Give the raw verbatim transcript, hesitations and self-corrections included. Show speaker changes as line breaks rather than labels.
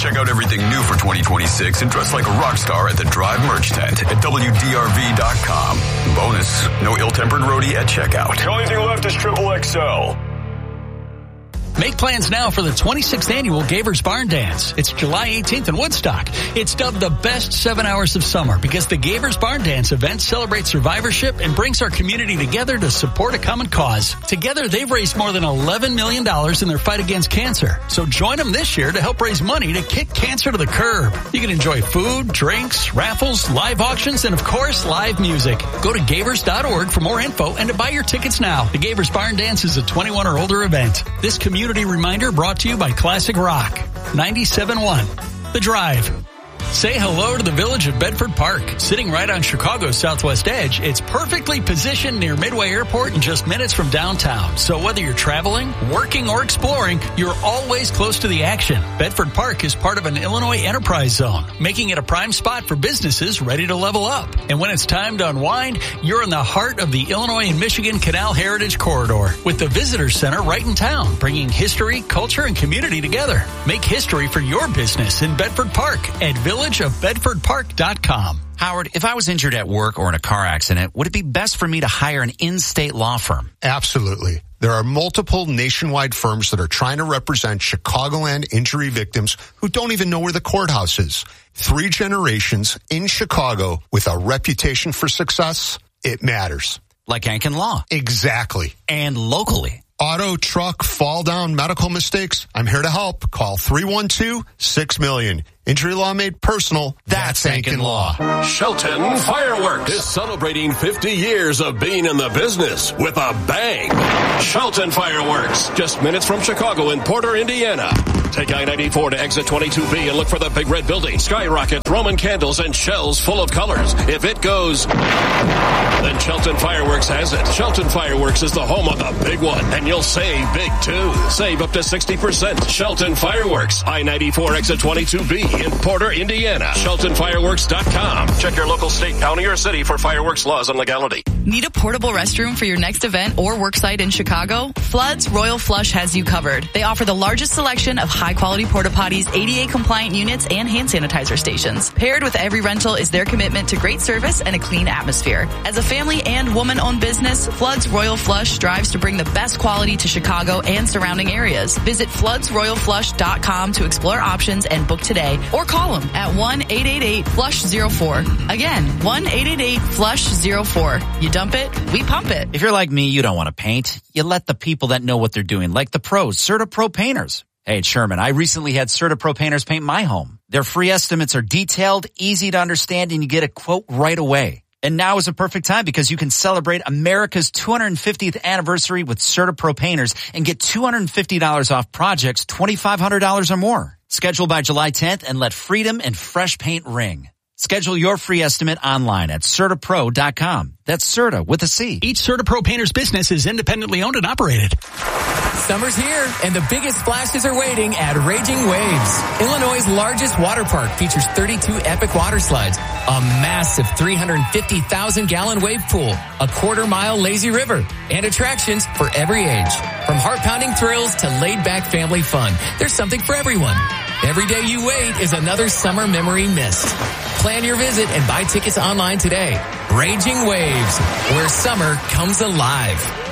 Check out everything new for twenty twenty-six and dress like a rock star at the Drive merch tent at W D R V dot com. Bonus, no ill-tempered roadie at checkout.
The only thing left is triple X L.
Make plans now for the twenty-sixth Annual Gavers Barn Dance. It's July eighteenth in Woodstock. It's dubbed the best seven hours of summer because the Gavers Barn Dance event celebrates survivorship and brings our community together to support a common cause. Together, they've raised more than eleven million dollars in their fight against cancer. So join them this year to help raise money to kick cancer to the curb. You can enjoy food, drinks, raffles, live auctions, and of course, live music. Go to gavers dot org for more info and to buy your tickets now. The Gavers Barn Dance is a twenty-one or older event. This community reminder brought to you by Classic Rock. ninety-seven point one The Drive. Say hello to the village of Bedford Park. Sitting right on Chicago's southwest edge, it's perfectly positioned near Midway Airport and just minutes from downtown. So whether you're traveling, working, or exploring, you're always close to the action. Bedford Park is part of an Illinois enterprise zone, making it a prime spot for businesses ready to level up. And when it's time to unwind, you're in the heart of the Illinois and Michigan Canal Heritage Corridor with the Visitor Center right in town, bringing history, culture, and community together. Make history for your business in Bedford Park at village of bedford park dot com.
Howard, if I was injured at work or in a car accident, would it be best for me to hire an in-state law firm?
Absolutely. There are multiple nationwide firms that are trying to represent Chicagoland injury victims who don't even know where the courthouse is. Three generations in Chicago with a reputation for success. It matters.
Like Ankin Law.
Exactly.
And locally.
Auto, truck, fall down, medical mistakes. I'm here to help. Call three one two, six million. Injury law made personal.
That's Ankin Law.
Shelton Fireworks is celebrating fifty years of being in the business with a bang. Shelton Fireworks, just minutes from Chicago in Porter, Indiana. Take I ninety-four to exit twenty-two B and look for the big red building. Skyrocket, Roman candles, and shells full of colors. If it goes, then Shelton Fireworks has it. Shelton Fireworks is the home of the big one, and you'll save big too. Save up to sixty percent. Shelton Fireworks, I ninety-four exit twenty-two B in Porter, Indiana. Shelton Fireworks dot com. Check your local state, county, or city for fireworks laws and legality.
Need a portable restroom for your next event or worksite in Chicago? Floods Royal Flush has you covered. They offer the largest selection of high-quality porta potties, A D A-compliant units, and hand sanitizer stations. Paired with every rental is their commitment to great service and a clean atmosphere. As a family and woman-owned business, Floods Royal Flush strives to bring the best quality to Chicago and surrounding areas. Visit floods royal flush dot com to explore options and book today, or call them at one eight eight eight flush zero four. Again, one eight eight eight flush zero four. You dump it, we pump it.
If you're like me, you don't want to paint. You let the people that know what they're doing, like the pros, CertaPro Painters. Hey, it's Sherman. I recently had CertaPro Painters paint my home. Their free estimates are detailed, easy to understand, and you get a quote right away. And now is a perfect time because you can celebrate America's two hundred fiftieth anniversary with CertaPro Painters and get two hundred fifty dollars off projects twenty-five hundred dollars or more. Schedule by July tenth and let freedom and fresh paint ring. Schedule your free estimate online at Certa Pro dot com. That's Certa with a C.
Each CertaPro Painters business is independently owned and operated.
Summer's here, and the biggest splashes are waiting at Raging Waves. Illinois' largest water park features thirty-two epic water slides, a massive three hundred fifty thousand gallon wave pool, a quarter-mile lazy river, and attractions for every age. From heart-pounding thrills to laid-back family fun, there's something for everyone. Every day you wait is another summer memory missed. Plan your visit and buy tickets online today. Raging Waves, where summer comes alive.